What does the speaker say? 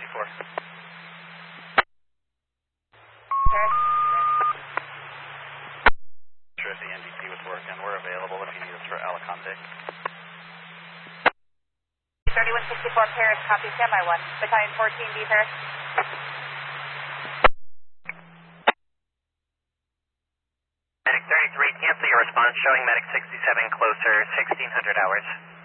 6164. Paris. Sure if the NDC was working. We're available if you need us for Alicante. 3164 Paris, copy, standby 1. Battalion 14B Paris. Medic 33, cancel your response, showing Medic 67 closer, 1600 hours.